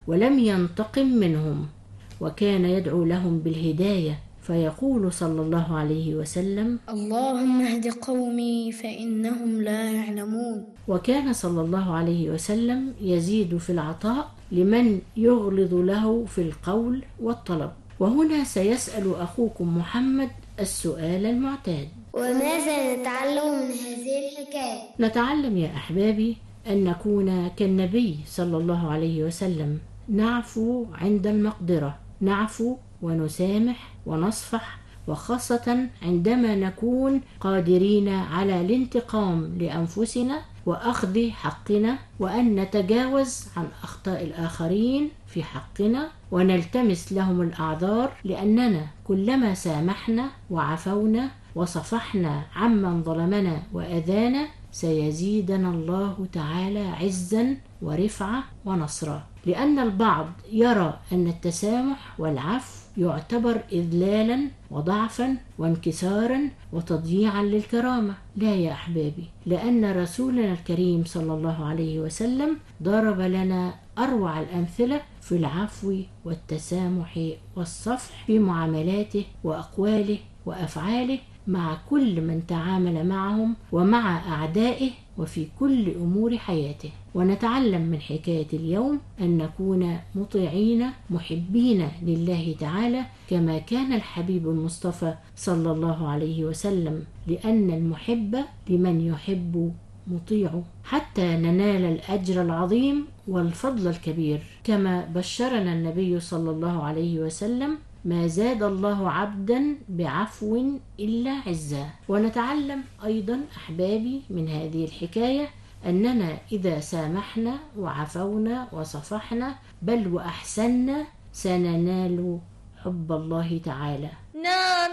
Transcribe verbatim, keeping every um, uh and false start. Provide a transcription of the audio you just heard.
ولم ينتقم منهم، وكان يدعو لهم بالهداية، فيقول صلى الله عليه وسلم: اللهم اهد قومي فإنهم لا يعلمون. وكان صلى الله عليه وسلم يزيد في العطاء لمن يغلظ له في القول والطلب. وهنا سيسأل أخوكم محمد السؤال المعتاد: وماذا نتعلم من هذه الحكاية؟ نتعلم يا أحبابي أن نكون كالنبي صلى الله عليه وسلم، نعفو عند المقدرة، نعفو ونسامح ونصفح، وخاصة عندما نكون قادرين على الانتقام لأنفسنا وأخذ حقنا، وأن نتجاوز عن أخطاء الآخرين في حقنا ونلتمس لهم الأعذار، لأننا كلما سامحنا وعفونا وصفحنا عمن ظلمنا وأذانا سيزيدنا الله تعالى عزا ورفعة ونصرا. لأن البعض يرى أن التسامح والعفو يعتبر إذلالا وضعفا وانكسارا وتضييعا للكرامة. لا يا أحبابي، لأن رسولنا الكريم صلى الله عليه وسلم ضرب لنا أروع الأمثلة في العفو والتسامح والصفح في معاملاته وأقواله وأفعاله مع كل من تعامل معهم ومع أعدائه وفي كل أمور حياته. ونتعلم من حكاية اليوم أن نكون مطيعين محبين لله تعالى كما كان الحبيب المصطفى صلى الله عليه وسلم، لأن المحب لمن يحب مطيعه حتى ننال الأجر العظيم والفضل الكبير، كما بشرنا النبي صلى الله عليه وسلم: ما زاد الله عبدا بعفو إلا عزا. ونتعلم أيضا أحبابي من هذه الحكاية أننا إذا سامحنا وعفونا وصفحنا بل وأحسننا سننال حب الله تعالى. نعم